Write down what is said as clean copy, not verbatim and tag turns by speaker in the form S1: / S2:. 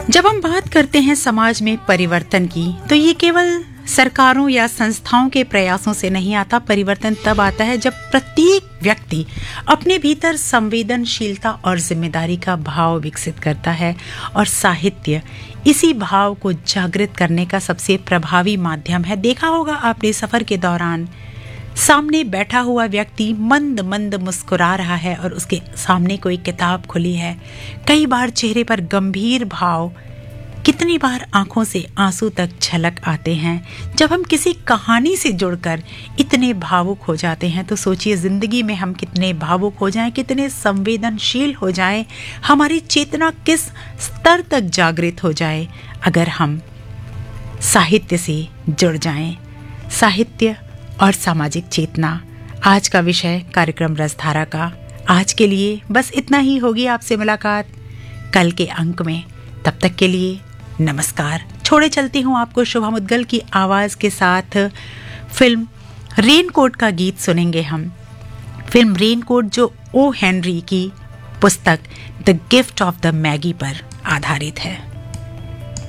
S1: जब हम बात करते हैं समाज में परिवर्तन की, तो ये केवल सरकारों या संस्थाओं के प्रयासों से नहीं आता। परिवर्तन तब आता है जब प्रत्येक व्यक्ति अपने भीतर संवेदनशीलता और जिम्मेदारी का भाव विकसित करता है, और साहित्य इसी भाव को जागृत करने का सबसे प्रभावी माध्यम है। देखा होगा आपने, सफर के दौरान सामने बैठा हुआ व्यक्ति मंद मंद मुस्कुरा रहा है और उसके सामने कोई किताब खुली है। कई बार चेहरे पर गंभीर भाव, कितनी बार आंखों से आंसू तक झलक आते हैं। जब हम किसी कहानी से जुड़कर इतने भावुक हो जाते हैं, तो सोचिए जिंदगी में हम कितने भावुक हो जाएं, कितने संवेदनशील हो जाएं, हमारी चेतना किस स्तर तक जागृत हो जाए अगर हम साहित्य से जुड़ जाएं। साहित्य और सामाजिक चेतना, आज का विषय कार्यक्रम रसधारा का। आज के लिए बस इतना ही। होगी आपसे मुलाकात कल के अंक में। तब तक के लिए नमस्कार। छोड़े चलती हूँ आपको शुभा मुद्गल की आवाज के साथ। फिल्म रेनकोट का गीत सुनेंगे हम। फिल्म रेनकोट जो ओ हेनरी की पुस्तक the gift of the Maggi पर आधारित है।